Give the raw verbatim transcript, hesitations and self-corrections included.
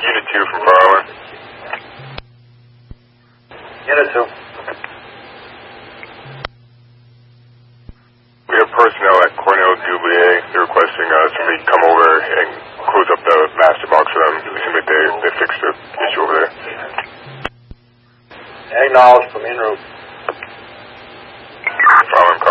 Unit two from Far Island. Unit two. We have personnel at Cornell Dublier. They're requesting uh, somebody come over and close up the master box for them. It seems like they, they fixed the issue over there. Acknowledged from en route. Following.